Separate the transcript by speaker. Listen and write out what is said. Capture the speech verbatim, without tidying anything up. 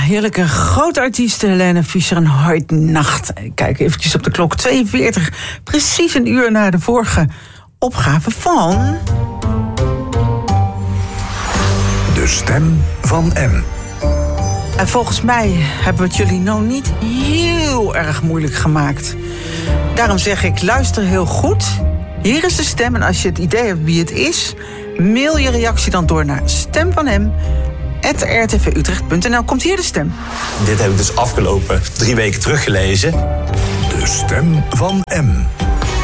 Speaker 1: heerlijke grote artiesten Helene Fischer en Heute Nacht. Kijk eventjes op de klok, tweeënveertig. Precies een uur na de vorige opgave van...
Speaker 2: De stem van M.
Speaker 1: En volgens mij hebben we het jullie nou niet heel erg moeilijk gemaakt. Daarom zeg ik, luister heel goed. Hier is de stem en als je het idee hebt wie het is... mail je reactie dan door naar stem van m at r t v utrecht punt n l. Komt hier de stem.
Speaker 3: Dit heb ik dus afgelopen drie weken teruggelezen.
Speaker 2: De stem van M.